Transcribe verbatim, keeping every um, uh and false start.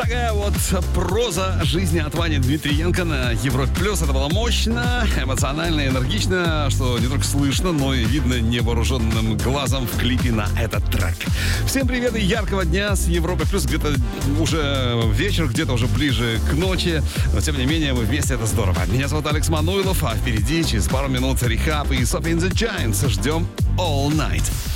Такая вот проза жизни от Вани Дмитриенко на Европе Плюс. Это было мощно, эмоционально, энергично, что не только слышно, но и видно невооруженным глазом в клипе на этот трек. Всем привет и яркого дня с Европы Плюс. Где-то уже вечер, где-то уже ближе к ночи. Но тем не менее мы вместе, это здорово. Меня зовут Алекс Мануилов, а впереди через пару минут Рехаб и Sophie and the Giants. Ждем All Night.